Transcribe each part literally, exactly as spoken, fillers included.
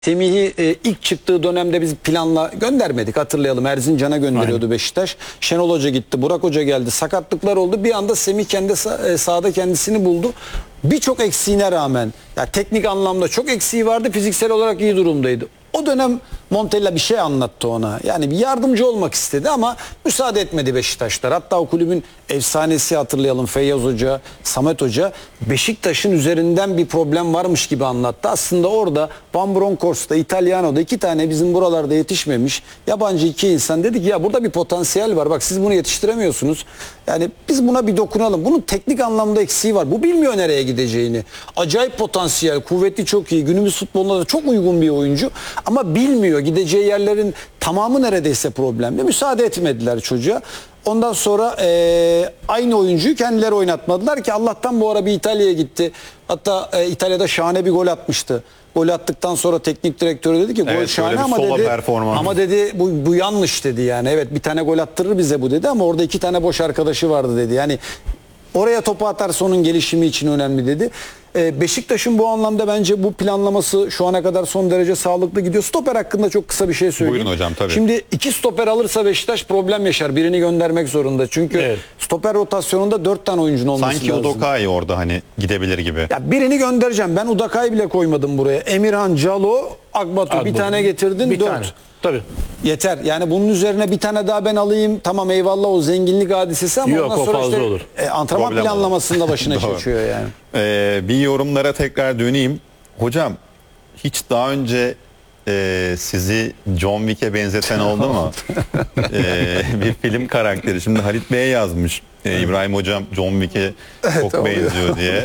Semih'i e, ilk çıktığı dönemde biz planla göndermedik, hatırlayalım. Erzincan'a gönderiyordu Aynen. Beşiktaş. Şenol Hoca gitti, Burak Hoca geldi. Sakatlıklar oldu. Bir anda Semih kendi sah- sahada kendisini buldu. Birçok eksiğine rağmen, ya teknik anlamda çok eksiği vardı, fiziksel olarak iyi durumdaydı. O dönem Montella bir şey anlattı ona. Yani bir yardımcı olmak istedi ama müsaade etmedi Beşiktaşlar. Hatta o kulübün efsanesi, hatırlayalım, Feyyaz Hoca, Samet Hoca, Beşiktaş'ın üzerinden bir problem varmış gibi anlattı. Aslında orada Van Bronckhorst'ta, İtalyano'da iki tane bizim buralarda yetişmemiş yabancı iki insan dedi ki ya burada bir potansiyel var. Bak siz bunu yetiştiremiyorsunuz. Yani biz buna bir dokunalım. Bunun teknik anlamda eksiği var. Bu bilmiyor nereye gideceğini. Acayip potansiyel, kuvveti çok iyi. Günümüz futboluna da çok uygun bir oyuncu. Ama bilmiyor. Gideceği yerlerin tamamı neredeyse problemli. Müsaade etmediler çocuğa. Ondan sonra e, aynı oyuncuyu kendileri oynatmadılar ki Allah'tan bu ara bir İtalya'ya gitti. Hatta e, İtalya'da şahane bir gol atmıştı. Gol attıktan sonra teknik direktörü dedi ki gol evet, şahane ama dedi, ama dedi bu, bu yanlış dedi yani. Evet bir tane gol attırır bize bu dedi ama orada iki tane boş arkadaşı vardı dedi. Yani oraya topu atarsa onun gelişimi için önemli dedi. Ee, Beşiktaş'ın bu anlamda bence bu planlaması şu ana kadar son derece sağlıklı gidiyor. Stoper hakkında çok kısa bir şey söyleyeyim. Buyurun hocam, tabii. Şimdi iki stoper alırsa Beşiktaş problem yaşar. Birini göndermek zorunda. Çünkü evet. stoper rotasyonunda dört tane oyuncunun olması Sanki lazım. Sanki Udokay orada hani gidebilir gibi. Ya birini göndereceğim. Ben Udokay bile koymadım buraya. Emirhan, Calo, Akbatu, Akbatu. bir tane getirdin. Bir dört. tane. Tabii. Yeter. Yani bunun üzerine bir tane daha ben alayım. Tamam eyvallah o zenginlik hadisesi ama Yok, ondan sonra fazla işte olur. E, antrenman Problem planlamasında başına çekiyor yani. Ee, bir yorumlara tekrar döneyim. Hocam hiç daha önce e, sizi John Wick'e benzeten oldu mu? ee, bir film karakteri. Şimdi Halit Bey'e yazmış. Ee, İbrahim Hocam John Wick'e çok evet, benziyor diye.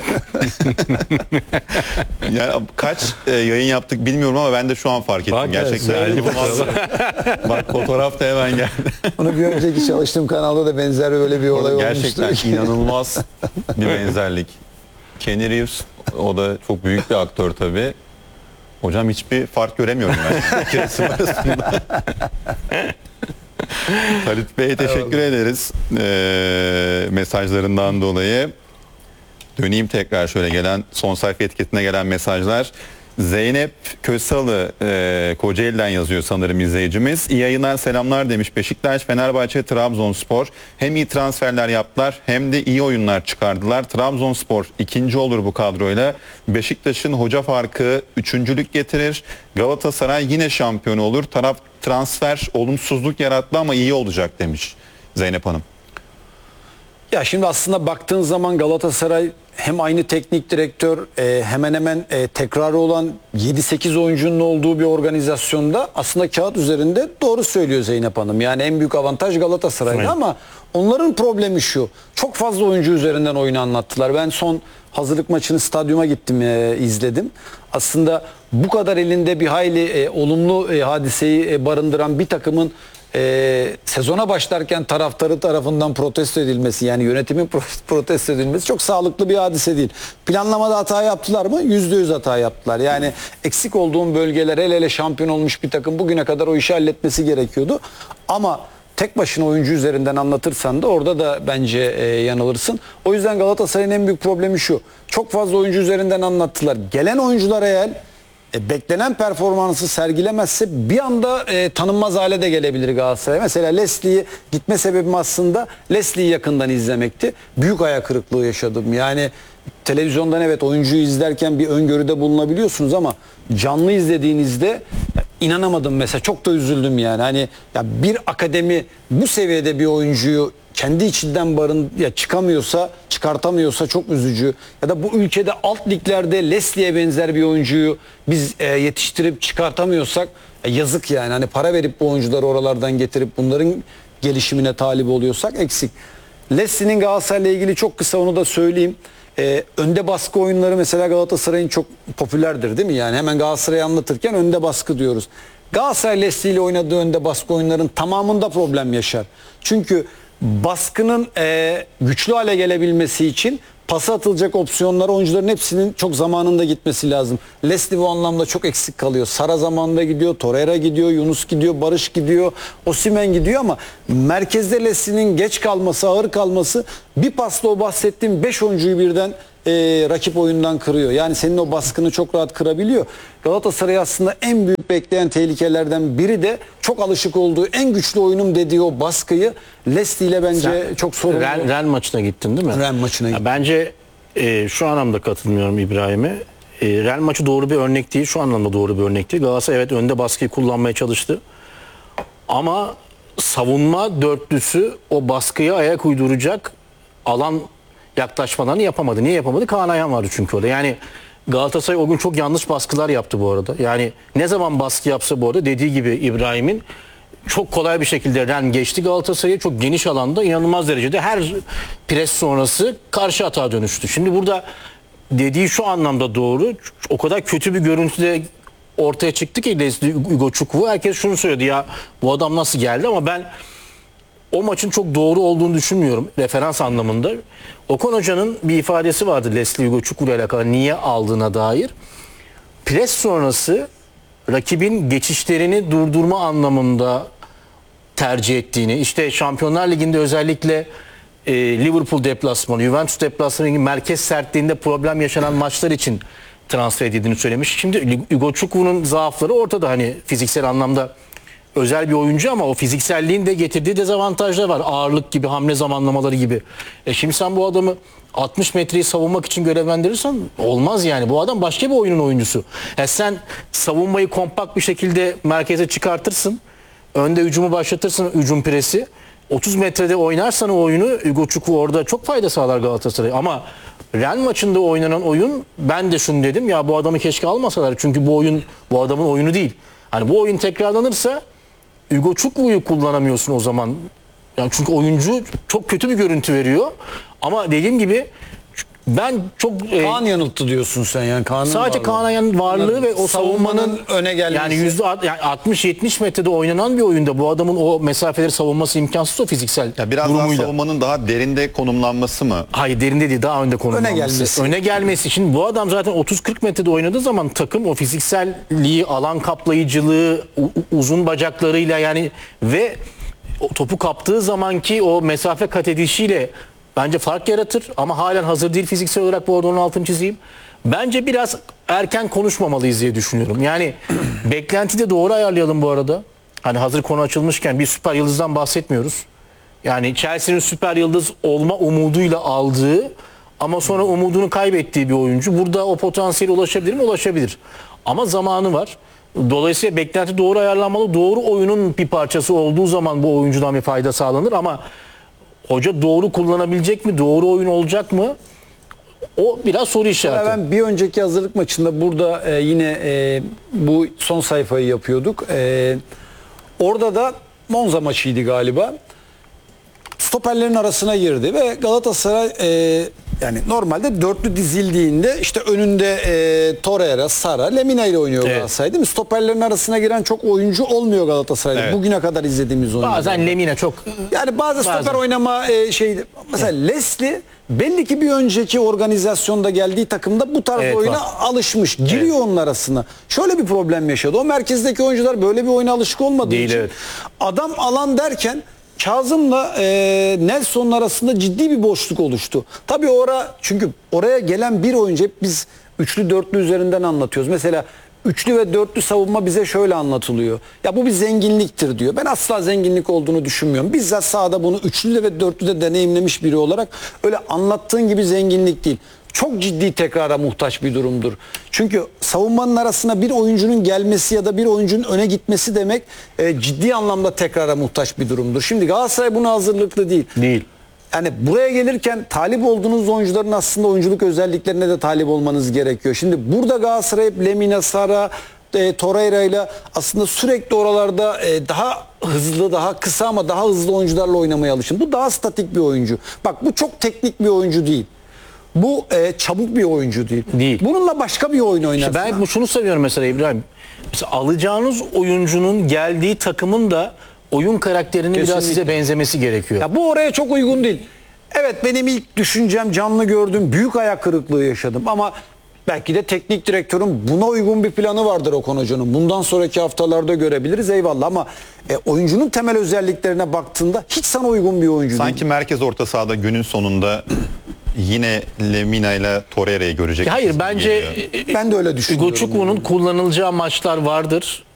Yani kaç e, yayın yaptık bilmiyorum ama ben de şu an fark ettim. Bak, gerçekten. Evet, Bak fotoğraf da hemen geldi. Onu bir önceki çalıştığım kanalda da benzer böyle bir olay olmuştu. Gerçekten inanılmaz bir benzerlik. Kenny Reeves, o da çok büyük bir aktör tabii. Hocam hiçbir fark göremiyorum ben. İki resim arasında. Halit Bey'e teşekkür ederiz ee, mesajlarından dolayı. Döneyim tekrar şöyle gelen son sayfa etiketine gelen mesajlar. Zeynep Kösalı e, Kocaeli'den yazıyor sanırım izleyicimiz. İyi yayınlar, selamlar demiş. Beşiktaş, Fenerbahçe, Trabzonspor hem iyi transferler yaptılar hem de iyi oyunlar çıkardılar. Trabzonspor ikinci olur bu kadroyla. Beşiktaş'ın hoca farkı üçüncülük getirir. Galatasaray yine şampiyon olur. Taraf transfer olumsuzluk yarattı ama iyi olacak demiş Zeynep Hanım. Ya şimdi aslında baktığın zaman Galatasaray hem aynı teknik direktör e, hemen hemen e, tekrarı olan yedi sekiz oyuncunun olduğu bir organizasyonda aslında kağıt üzerinde doğru söylüyor Zeynep Hanım. Yani en büyük avantaj Galatasaray'da evet. ama onların problemi şu. Çok fazla oyuncu üzerinden oyunu anlattılar. Ben son hazırlık maçını stadyuma gittim, e, izledim. Aslında bu kadar elinde bir hayli e, olumlu e, hadiseyi e, barındıran bir takımın Ee, sezona başlarken taraftarı tarafından protesto edilmesi, yani yönetimin protesto edilmesi çok sağlıklı bir hadise değil. Planlamada hata yaptılar mı? Yüzde yüz hata yaptılar. Yani eksik olduğum bölgeler, hele hele şampiyon olmuş bir takım bugüne kadar o işi halletmesi gerekiyordu. Ama tek başına oyuncu üzerinden anlatırsan da orada da bence e, yanılırsın. O yüzden Galatasaray'ın en büyük problemi şu. Çok fazla oyuncu üzerinden anlattılar. Gelen oyuncular eğer E, beklenen performansı sergilemezse bir anda e, tanınmaz hale de gelebilir Galatasaray. Mesela Leslie'yi gitme sebebim aslında Leslie'yi yakından izlemekti. Büyük ayak kırıklığı yaşadım. Yani televizyondan evet oyuncuyu izlerken bir öngörüde bulunabiliyorsunuz ama canlı izlediğinizde inanamadım mesela. Çok da üzüldüm yani. Hani ya bir akademi bu seviyede bir oyuncuyu kendi içinden barın ya çıkamıyorsa, çıkartamıyorsa çok üzücü. Ya da bu ülkede alt liglerde Leslie'ye benzer bir oyuncuyu biz e, yetiştirip çıkartamıyorsak e, yazık yani. Hani para verip bu oyuncuları oralardan getirip bunların gelişimine talip oluyorsak eksik. Leslie'nin Galatasaray'la ilgili çok kısa onu da söyleyeyim. Ee, önde baskı oyunları mesela Galatasaray'ın çok popülerdir değil mi? Yani hemen Galatasaray'ı anlatırken önde baskı diyoruz. Galatasaray Leslie ile oynadığı önde baskı oyunların tamamında problem yaşar. Çünkü baskının e, güçlü hale gelebilmesi için pası atılacak opsiyonlar oyuncuların hepsinin çok zamanında gitmesi lazım. Leslie bu anlamda çok eksik kalıyor. Sara zamanında gidiyor, Torreira gidiyor, Yunus gidiyor, Barış gidiyor, Osimhen gidiyor ama merkezde Leslie'nin geç kalması, ağır kalması bir pasla o bahsettiğim beş oyuncuyu birden e, rakip oyundan kırıyor. Yani senin o baskını çok rahat kırabiliyor. Galatasaray aslında en büyük bekleyen tehlikelerden biri de çok alışık olduğu en güçlü oyunum dediği o baskıyı Leslie ile bence Sen çok sorunlu. Ren, Ren maçına gittin değil mi? Ren maçına Ya gittim. bence e, şu anlamda katılmıyorum İbrahim'e. E, Ren maçı doğru bir örnek değil. Şu anlamda doğru bir örnek değil. Galatasaray evet önde baskıyı kullanmaya çalıştı. Ama savunma dörtlüsü o baskıya ayak uyduracak alan yaklaşmalarını yapamadı. Niye yapamadı? Kaan Ayhan vardı çünkü orada. Yani Galatasaray o gün çok yanlış baskılar yaptı bu arada. Yani ne zaman baskı yapsa bu arada dediği gibi İbrahim'in çok kolay bir şekilde Ren geçti Galatasaray'a, çok geniş alanda inanılmaz derecede her pres sonrası karşı hata dönüştü. Şimdi burada dediği şu anlamda doğru. O kadar kötü bir görüntüde ortaya çıktı ki Leslie Ugochukwu. Herkes şunu söyledi, ya bu adam nasıl geldi, ama ben o maçın çok doğru olduğunu düşünmüyorum referans anlamında. Okan Hoca'nın bir ifadesi vardı Leslie Ugochukwu ile alakalı niye aldığına dair. Pres sonrası rakibin geçişlerini durdurma anlamında tercih ettiğini, işte Şampiyonlar Ligi'nde özellikle e, Liverpool deplasmanı, Juventus deplasmanı gibi merkez sertliğinde problem yaşanan maçlar için transfer edildiğini söylemiş. Şimdi Ugochukwu'nun zaafları ortada, hani fiziksel anlamda özel bir oyuncu ama o fizikselliğin de getirdiği dezavantajlar var. Ağırlık gibi, hamle zamanlamaları gibi. E şimdi sen bu adamı altmış metreyi savunmak için görevlendirirsen olmaz yani. Bu adam başka bir oyunun oyuncusu. E sen savunmayı kompakt bir şekilde merkeze çıkartırsın. Önde hücumu başlatırsın, hücum presi. otuz metrede oynarsan o oyunu, Ugochukwu orada çok fayda sağlar Galatasaray. Ama Ren maçında oynanan oyun, ben de şunu dedim ya, bu adamı keşke almasalar. Çünkü bu oyun bu adamın oyunu değil. Hani bu oyun tekrarlanırsa Ugochukwu'yu kullanamıyorsun o zaman. Yani çünkü oyuncu çok kötü bir görüntü veriyor. Ama dediğim gibi ben çok e, Kaan yanılttı diyorsun sen yani. Kaan'ın sadece varlığı. Kaan Ayhan'ın varlığı ve o savunmanın savunmanın öne gelmesi. yani yüzde yani altmış yetmiş metrede oynanan bir oyunda bu adamın o mesafeleri savunması imkansız o fiziksel Ya biraz durumuyla. daha savunmanın daha derinde konumlanması mı? Hayır, derinde değil, daha önde konumlanması. Öne gelmesi. Öne gelmesi. Şimdi bu adam zaten otuz kırk metrede oynadığı zaman takım o fizikselliği, alan kaplayıcılığı, u- uzun bacaklarıyla yani ve o topu kaptığı zamanki o mesafe kat edişiyle bence fark yaratır, ama halen hazır değil fiziksel olarak, bu arada onun altını çizeyim. Bence biraz erken konuşmamalıyız diye düşünüyorum. Yani beklenti de doğru ayarlayalım bu arada. Hani hazır konu açılmışken bir süper yıldızdan bahsetmiyoruz. Yani Chelsea'nin süper yıldız olma umuduyla aldığı ama sonra umudunu kaybettiği bir oyuncu. Burada o potansiyele ulaşabilir mi? Ulaşabilir. Ama zamanı var. Dolayısıyla beklenti doğru ayarlanmalı. Doğru oyunun bir parçası olduğu zaman bu oyuncudan bir fayda sağlanır, ama hoca doğru kullanabilecek mi? Doğru oyun olacak mı? O biraz soru işareti. Ben bir önceki hazırlık maçında burada e, yine e, bu son sayfayı yapıyorduk. E, orada da Monza maçıydı galiba. Stoperlerin arasına girdi ve Galatasaray e, yani normalde dörtlü dizildiğinde işte önünde e, Torreira, Sara, Lemina ile oynuyor Evet. Galatasaray, değil mi? Stoperlerin arasına giren çok oyuncu olmuyor Galatasaray'da. Evet. Bugüne kadar izlediğimiz oyuncular. Bazen Lemina çok Yani bazı stoper Bazen. oynama e, şeydi. Mesela Leslie belli ki bir önceki organizasyonda geldiği takımda bu tarz Evet, oyuna var. alışmış. Giriyor onun arasına. Şöyle bir problem yaşadı. O merkezdeki oyuncular böyle bir oyuna alışık olmadığı Değil, için evet. adam alan derken Kazım'la e, Nelson'un arasında ciddi bir boşluk oluştu. Tabii ora, çünkü oraya gelen bir oyuncu, hep biz üçlü dörtlü üzerinden anlatıyoruz. Mesela üçlü ve dörtlü savunma bize şöyle anlatılıyor. Ya bu bir zenginliktir diyor. Ben asla zenginlik olduğunu düşünmüyorum. Bizzat sahada bunu üçlü ve dörtlü de deneyimlemiş biri olarak öyle anlattığın gibi zenginlik değil. Çok ciddi tekrara muhtaç bir durumdur. Çünkü savunmanın arasına bir oyuncunun gelmesi ya da bir oyuncunun öne gitmesi demek e, ciddi anlamda tekrara muhtaç bir durumdur. Şimdi Galatasaray buna hazırlıklı değil. değil. Yani buraya gelirken talip olduğunuz oyuncuların aslında oyunculuk özelliklerine de talip olmanız gerekiyor. Şimdi burada Galatasaray hep Lemina, Sara, e, Torreira ile aslında sürekli oralarda e, daha hızlı, daha kısa ama daha hızlı oyuncularla oynamaya alışın. Bu daha statik bir oyuncu. Bak, bu çok teknik bir oyuncu değil. Bu e, çabuk bir oyuncu değil. Değil. Bununla başka bir oyun oynarsın. İşte ben bu şunu seviyorum mesela İbrahim. Mesela alacağınız oyuncunun geldiği takımın da oyun karakterinin biraz Kesinlikle. size benzemesi gerekiyor. Ya bu oraya çok uygun değil. Evet, benim ilk düşüncem, canlı gördüm, büyük ayak kırıklığı yaşadım ama belki de teknik direktörün buna uygun bir planı vardır Okan Hoca'nın. Bundan sonraki haftalarda görebiliriz, eyvallah, ama e, oyuncunun temel özelliklerine baktığında hiç sana uygun bir oyuncu Sanki değil. merkez orta sahada günün sonunda yine Lemina ile Torreira'yı görecek. Hayır bence Ben de öyle düşünüyorum. Goçuklu'nun kullanılacağı maçlar vardır.